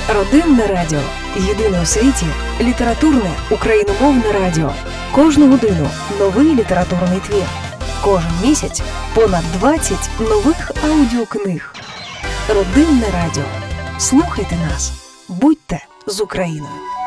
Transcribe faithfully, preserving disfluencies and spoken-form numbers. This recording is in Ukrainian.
Родинне радіо. Єдине у світі літературне україномовне радіо. Кожну годину новий літературний твір. Кожен місяць понад двадцять нових аудіокниг. Родинне радіо. Слухайте нас. Будьте з Україною.